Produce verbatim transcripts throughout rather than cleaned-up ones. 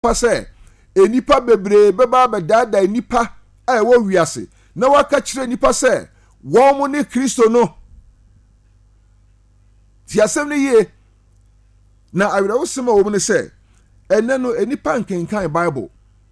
pase enipa bebre beba bedada enipa a ewo wiase na waka kire enipa se wo mo ne Kristo no ti asem ne ye na awira wo sema wo mo ne se ene no enipa nkenkan Bible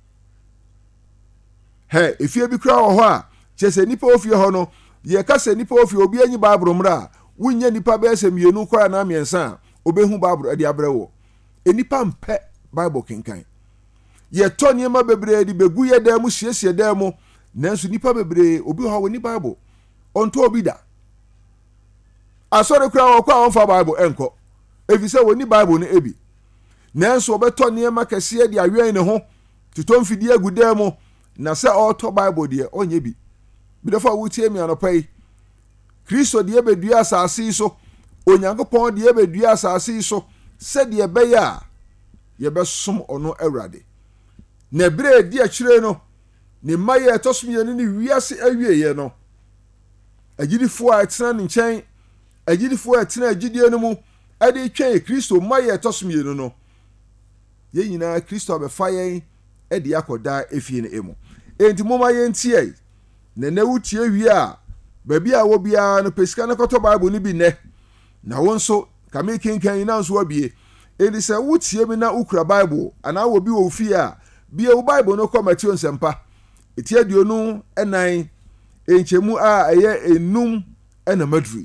he efie bi kura wo ho a chese enipa ofie ho no ye ka se enipa ofie obi anyi Bible mra wunye enipa be se mienu kwa na miensa obehu Bible ade abrewo enipa mpe Bible kenkan ye to niema bebre di begu ye da mu siesie da mu nanso nipa bebre obi ho woni Bible onto obi da asore kura wo kwa won fa Bible enko efise woni Bible no ebi nanso obeto niema kese di awen ne ho tito mfidi aguda mu na se auto Bible de onye bi bi defa wutie mi anopai Kristo de ebedua asase so onyankopon de ebedua asase so se de ebeya ye besom ono awrade na bre di akire no ne maye etosom ye ni wiase awieye no agidifo a etena ne nchen agidifo a etena agidie no mu ade twen Kristo maye etosom ye no no ye nyina Kristo abefa yen ede akoda efie ne emu enti moma ye ntie na na wutie wi a ba bia wo bia no pesika na koto Bible ni bi ne na wonso kame kenkan na nso abie edi se wutie mi na ukura Bible ana wo bi wo fie a bia wo Bible no ko Matthew nsempa eti aduonu enan enchemu a eye enum ena madri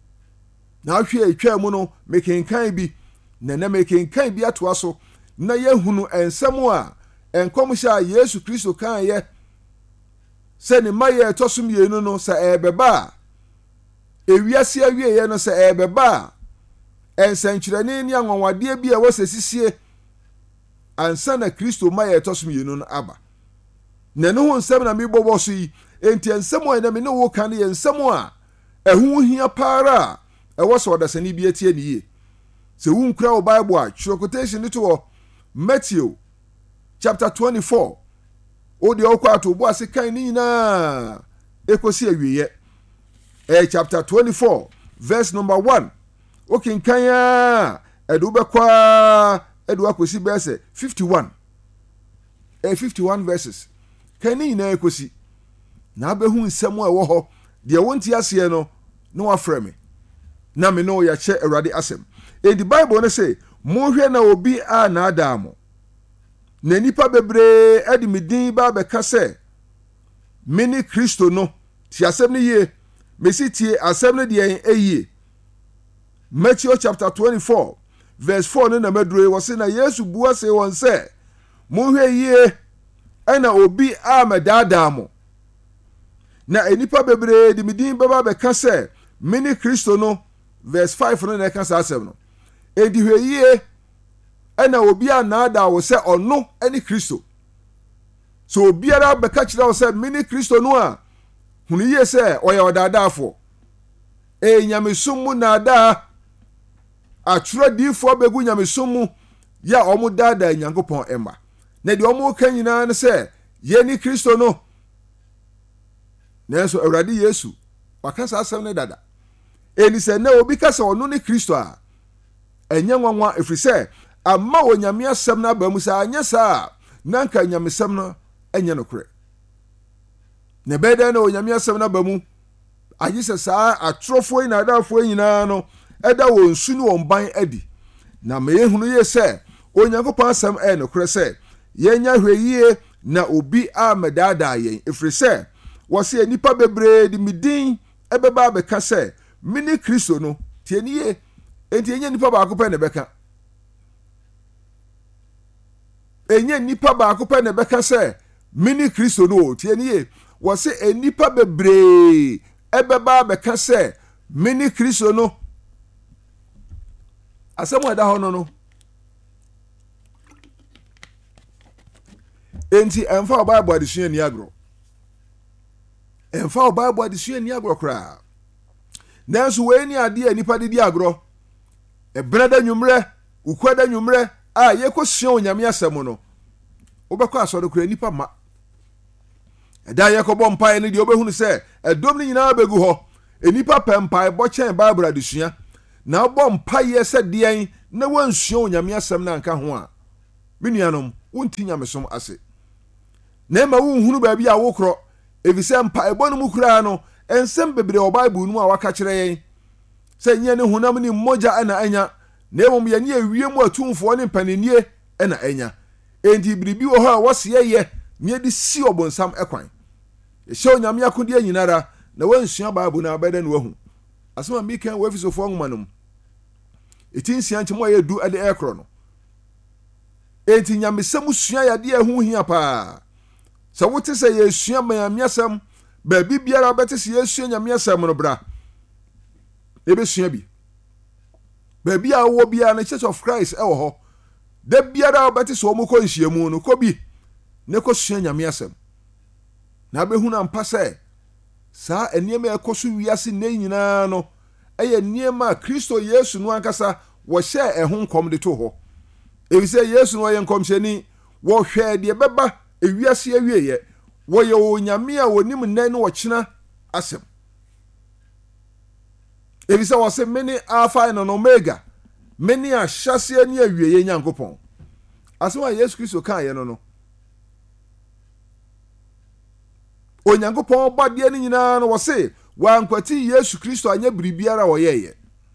na ahwe etwa mu no mekenkan bi na na mekenkan bi ato aso na yehunu ensemu a enkomsha Yesu Kristo kan ye se ne maye tosum yenu no sa ebeba ewiase awie ye no sa ebeba ensankyerene ni anwanwade bi a wosesisie ansa na Kristo maye tosum yenu no aba na no ho nsem na mebobo so yi enti ensem a na me ne wo kan ye ensem a ehu hia para e wo so odasani bi atie ne ye se wu nkura wo Bible a quotation to Matthew chapter twenty-four odi okwato bo asikan ni na ekosi awiye eh chapter twenty-four verse number one okinkan ya edu bekwa edu akosi verse fifty-one eh fifty-one verses kan ni na ekosi na behu nsem a wo ho de wonti ase no no afre me na me no ya che Awurade asem e di Bible no say mo hwe na obi a na adamo na nipa bebre edi midin ba be kase mini Kristo no ti asem ne ye mesi tie asem ne de en eye Matthew chapter twenty-four verse four no na madure wo se na Yesu bua se won se mo hwe ye ana obi a medada mo na enipa bebre edi midin ba be kase mini Kristo no verse five no na kasa asem no edi hwe ye ena obi a na-ada wo se ono eni Kristo so obiara beka kira wo se mini Kristo no a hunu ye se oya odadaafo e nyamesum mu na ada aturo difo begu nyamesum mu ya omu dada nyankopon emma na de omu kanyina ne se ye ni Kristo no na so Awurade Yesu wakasa asem ne dada eni se na obi kasa ono ni Kristo a enye nwanwa efrise amma wonyame asem na ba mu sa anya sa nanka nyamesem no enye no kure ne beda na wonyame asem na ba mu agise sa atrofo ina adafo nyina no eda wonsu ni wonban adi na me ehunu ye se onyankopon asem e no kure se yenya hweyie na obi a medada yen efrise wo se nipa bebre di midin ebeba be ka se mini Kristo no tieniye enti enye nipa ba akopɛ ne beka enye nipa ba akopɛ ne beka se mini Kristo no tieniye wo se enipa bebre ebeba be ka se mini Kristo no asɛm ada ho no no enti emfa Bible adisua ni agro emfa Bible adisua ni agro kra nanso we ni ade enipa de di agro e brada nwumre ukwada nwumre a yekosua onyame asɛm no wobɛkɔ asɔre kra nipa ma ɛda yekɔbɔ mpae ne de obehunu sɛ ɛdom ni nyina begu hɔ enipa pɛmpae bɔ kyɛn Bible adisua na bɔ mpae sɛ deɛn na wansua onyame asɛm na anka ho a menuanom wonti nyamesom ase na ma wonhunu ba bia wokro efise mpa ebo no mu kura no ensem bebre o Bible nu a waka kire yen se nye ne honam ni moja ana anya na emom ye ne awie mu atumfo ne mpanenie ana anya enti biribi wo ha wose ye nye di si obonsam ekwan e hye onyame akode nyinara na wansua Bible na abeda no wahu asema mi kan wo efisofo ngomanum etinsia nchemo ye du ade ekro no enti nyamesam sua yade ehu hia pa sa wote se ye sua mayamiasam ba bibiara bete se ye sua nyamiasam no bra ebe sua bi ba bia wo bia na Church of Christ e wo ho da biara bete se omo ko nhyiamu no ko bi ne ko sua nyamiasam na behu na mpa se sa eniema ekoso wiase ne nyina no eye niema Kristo Yesu no ankasa wo hye ehun kom de to ho ebise Yesu no ye nkomhyeni wo hwe de beba ewiase awieye wo ye onyame a wonim nan no wokyena asem ebise wo se meni alpha and omega meni a hyase ani awieye nyankopon asem a Yesu Kristo kan ye no no onyankopon bade ni nyina no wo se wankwati Yesu Kristo anya biribiara wo yeye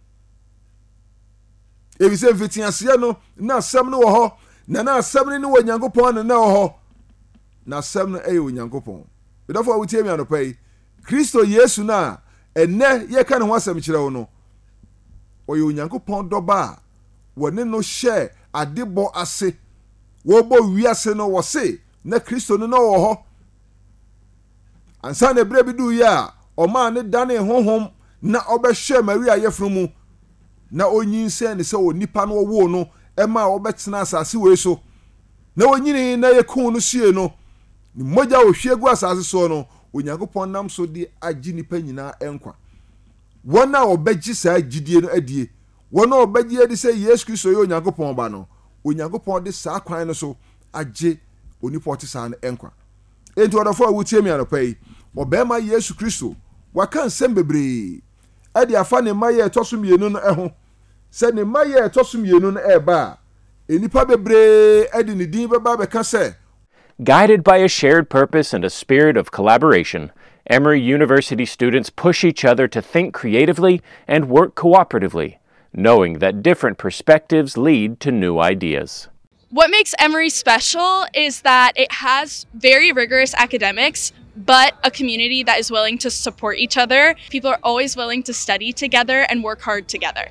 ebise mfitiase no na asem no wo ho na na asem ni wo nyankopon na na wo ho na asem no eye onyankopon bidafo wutie mi anopai Kristo Yesu na enne ye ka ne ho asem kire wo no oye onyankopon doba wo ne no hye adebo ase wo bo wiase no wo se na Kristo no no wo ho ansa na bre bi du ya o ma ne dane honhom na obehwe Maria yefunu mu na onyinse ne se onipa no wo no e ma obetena asase we so na onyini na yekun no sie no ni moja ohwiegu asase so no onyankopon nam so di agi nipa nyina enkwa wona obegi sa agidie no adie wona obegi edi se Yesu Kristo yo onyankopon ba no onyankopon de sa kwan no so agi onipa otisa no enkwa enti odafo awutie mi anopai obema Yesu Kristo waka nsem bebre ade afa ne maye etosom yenu no eho se ne maye etosom yenu no eba enipa bebre ade ne din beba beka se. Guided by a shared purpose and a spirit of collaboration, Emory University students push each other to think creatively and work cooperatively, knowing that different perspectives lead to new ideas. What makes Emory special is that it has very rigorous academics, but a community that is willing to support each other. People are always willing to study together and work hard together.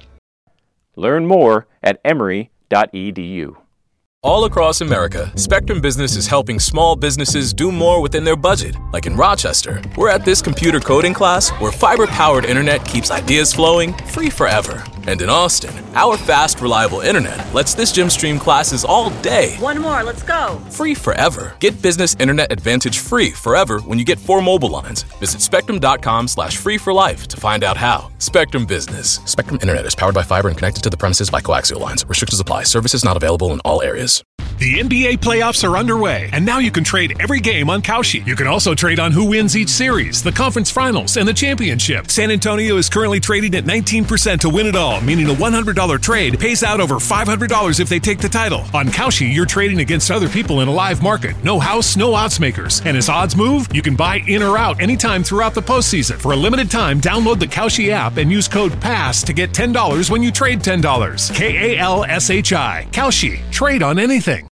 Learn more at emory dot e d u. All across America, Spectrum Business is helping small businesses do more within their budget. Like in Rochester, we're at this computer coding class where fiber-powered internet keeps ideas flowing free forever. And in Austin, our fast, reliable internet lets this gym stream classes all day. One more, let's go. Free forever. Get Business Internet Advantage free forever when you get four mobile lines. Visit spectrum.com slash free for life to find out how. Spectrum Business. Spectrum Internet is powered by fiber and connected to the premises by coaxial lines. Restrictions apply. Services not available in all areas. The N B A playoffs are underway, and now you can trade every game on Kalshi. You can also trade on who wins each series, the conference finals, and the championship. San Antonio is currently trading at nineteen percent to win it all, meaning a one hundred dollars trade pays out over five hundred dollars if they take the title. On Kalshi, you're trading against other people in a live market. No house, no odds makers. And as odds move, you can buy in or out anytime throughout the postseason. For a limited time, download the Kalshi app and use code PASS to get ten dollars when you trade ten dollars. K A L S H I. Kalshi. Trade on anything.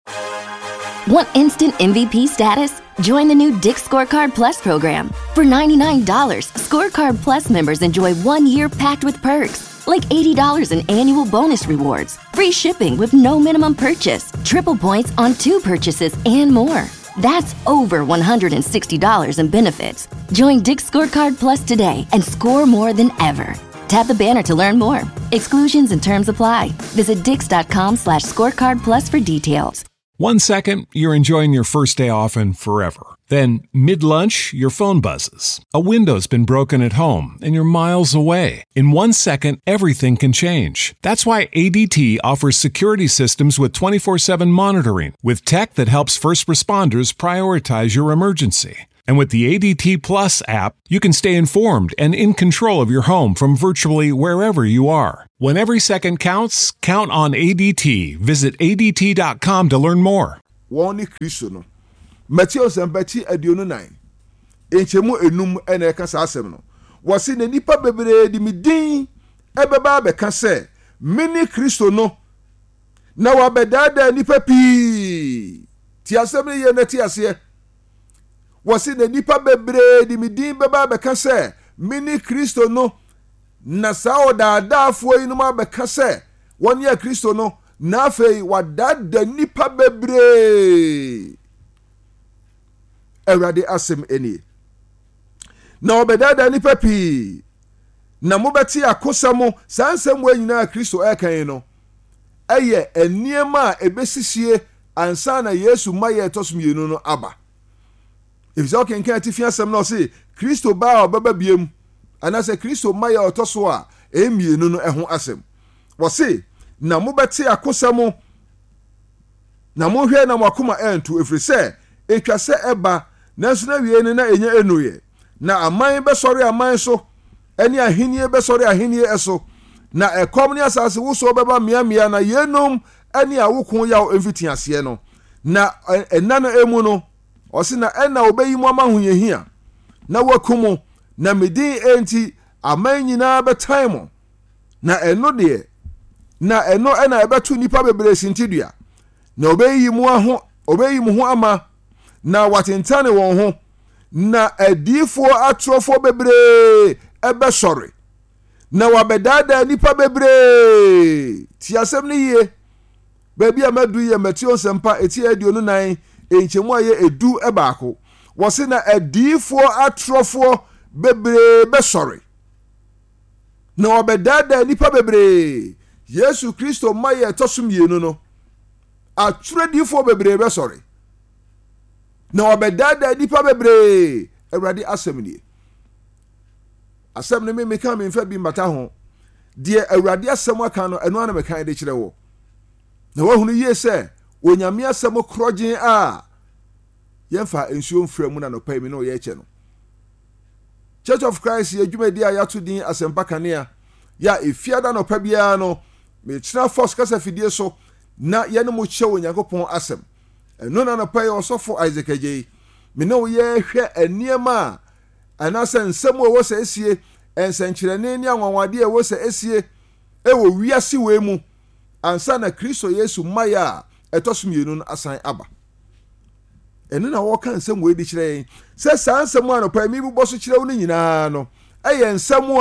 Want instant M V P status? Join the new Dick's Scorecard Plus program. For ninety-nine dollars, Scorecard Plus members enjoy one year packed with perks, like eighty dollars in annual bonus rewards, free shipping with no minimum purchase, triple points on two purchases, and more. That's over one hundred sixty dollars in benefits. Join Dick's Scorecard Plus today and score more than ever. Tap the banner to learn more. Exclusions and terms apply. Visit dix.com slash scorecard plus for details. One second, you're enjoying your first day off and forever. Then, mid-lunch, your phone buzzes. A window's been broken at home and you're miles away. In one second, everything can change. That's why A D T offers security systems with twenty-four seven monitoring, with tech that helps first responders prioritize your emergency. And with the A D T Plus app, you can stay informed and in control of your home from virtually wherever you are. When every second counts, count on A D T. Visit A D T dot com to learn more. wɔn ne Kristo no Matthew sɛmpɛti aduonu nan enchemu enum ɛna ɛka saa asɛm no wɔsi na nipa bebree di mi din ɛbɛba abɛka sɛ mini Kristo no na wabɛdaadaa nipa pii ti asɛm no yɛ na ti aseɛ wɔsi na nipa bebree di mi din bɛba abɛka sɛ mini Kristo no na saa ɔdaadaafoɔ yi no ma bɛka sɛ wɔn yɛ Kristo no na afei wadada nipa bebree Awurade asɛm enie na ɔbɛdada nipa pii na mobɛte akosa mo saa nsɛm wɔ nyinaa Kristo ɛkan no ɛyɛ nneɛma a ebesisie ansa na Yesu ma yɛ ɛtɔsom yenu no aba efisɛ ɔkenkan ati fi asɛm na ɔse Kristo ba a ɔbɛba biem anasɛ Kristo ma yɛ ɔtɔso a emienu no ɛho asɛm wɔse na mobɛte akosa mo na mohwɛ na mwakoma ɛntu efiri sɛ etwa sɛ ɛba nanso na wie ne na enya enuye na aman bɛsɔre aman so ɛne ahennie bɛsɔre ahennie ɛso na ɛkɔm ne asase woso bɛba miamia na yenom ɛne awoko yaw emfiti aseɛ no na ɛna no emu no ɔse na ɛna obeyi mo ama hoyehia na wakumo na medin enti aman nyinaa bɛtan mo na ɛno de na ɛno ɛna ɛbɛto nipa bebree sintidua na obeyi mo aho obeyi mo ho ama na watentane wɔn ho na adiifoɔ atorofo bebree ɛbɛsɔre na wabɛdaadaa nipa bebree ti asɛm ne yie baabi a madu yɛ Matthew nsɛmpa eti aduonu nan enkyɛmu a yɛ edu ɛbaako wɔse na adiifoɔ atorofo bebree bɛsɔre na wabɛdaadaa nipa bebree Yesu Kristo ma yɛ ɛtɔsom yenu no atwerɛdiifoɔ bebree bɛsɔre na wabɛdaadaa nipa bebree Awurade asɛm nie asɛm ne me meka me mfa bi mbata ho deɛ Awurade asɛm aka no ɛno ana meka de kyerɛ wo na wahunu yie sɛ onyame asɛm korɔgyen a yɛmfa nsuo mfra mu na no pɛ mi no yɛ kyɛ no Church of Christ yɛ dwumadi a yɛato din asɛmpa kanea ya efiada no pa biara no me kyerɛ force kasa fidie so na yɛne mo kyɛ Onyankopɔn asɛm ɛno na no pɛ yɛ ɔsɔfo Isaac Agye me ne wo yɛ hwɛ aniɛma a anasɛ nsɛm a wɔ sɛ esie ensɛnkyerɛne ne anwanwade a wɔ sɛ esie ɛwɔ wiase wɔ mu ansa na Kristo Yesu maya ɛtɔsom yenu no asan aba ɛno na wɔka nsɛm wɔ edi kyerɛ sɛ saa nsɛm a no pɛ mi bɔ so kyerɛ wo no nyinaa no ɛyɛ nsɛm